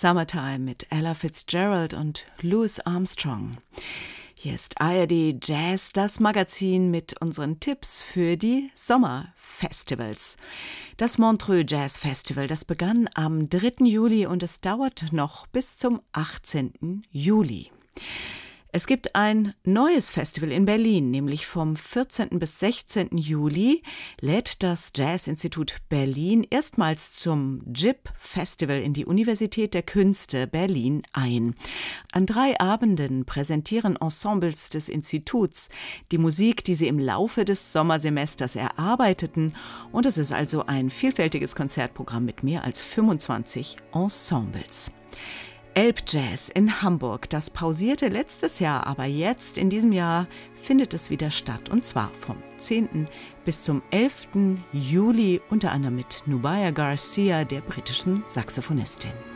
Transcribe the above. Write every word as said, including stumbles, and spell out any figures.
Summertime mit Ella Fitzgerald und Louis Armstrong. Hier ist A R D Jazz, das Magazin mit unseren Tipps für die Sommerfestivals. Das Montreux Jazz Festival, das begann am dritten Juli und es dauert noch bis zum achtzehnten Juli. Es gibt ein neues Festival in Berlin, nämlich vom vierzehnten bis sechzehnten Juli lädt das Jazzinstitut Berlin erstmals zum J I P-Festival in die Universität der Künste Berlin ein. An drei Abenden präsentieren Ensembles des Instituts die Musik, die sie im Laufe des Sommersemesters erarbeiteten, und es ist also ein vielfältiges Konzertprogramm mit mehr als fünfundzwanzig Ensembles. Elbjazz in Hamburg, das pausierte letztes Jahr, aber jetzt in diesem Jahr findet es wieder statt, und zwar vom zehnten bis zum elften Juli, unter anderem mit Nubia Garcia, der britischen Saxophonistin.